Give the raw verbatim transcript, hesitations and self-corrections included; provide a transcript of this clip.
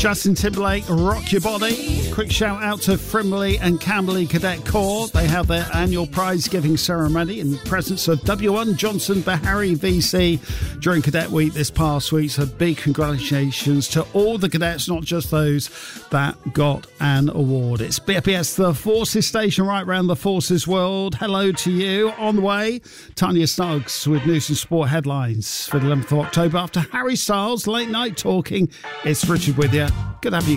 Justin Timberlake, Rock Your Body. Quick shout out to Frimley and Camberley Cadet Corps. They have their annual prize giving ceremony in the presence of W one Johnson Bahari V C during Cadet Week this past week. So big congratulations to all the cadets, not just those that got an award. It's B F B S, the Forces station right round the Forces world. Hello to you. On the way, Tanya Snuggs with news and sport headlines for the eleventh of October. After Harry Styles, late night talking, it's Richard with you. Good to have you.